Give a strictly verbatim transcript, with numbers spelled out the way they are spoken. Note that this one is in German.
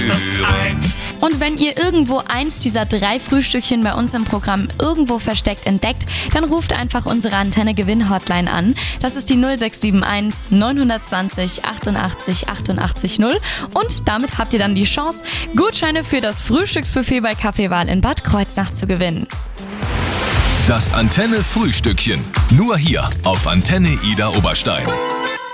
ein. Und wenn ihr irgendwo eins dieser drei Frühstückchen bei uns im Programm irgendwo versteckt entdeckt, dann ruft einfach unsere Antenne-Gewinn-Hotline an. Das ist die null sechs sieben eins neun zwei null achtundachtzig achtundachtzig null. Und damit habt ihr dann die Chance, Gutscheine für das Frühstücksbuffet bei Kaffeewahl in Bad Kreuznach zu gewinnen. Das Antenne-Frühstückchen. Nur hier auf Antenne Idar Oberstein.